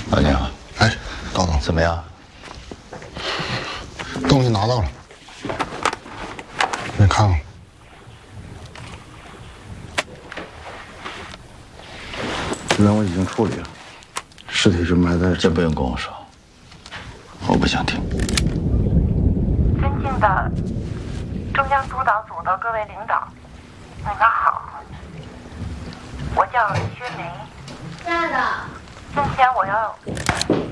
老娘， 哎，高总， 怎么样？ 东西拿到了，你看看。 任务已经处理了，尸体就埋在这不用跟我说，我不想听。 尊敬的中央督导组的各位领导，你们好，我叫薛梅。 亲爱的， 今天我要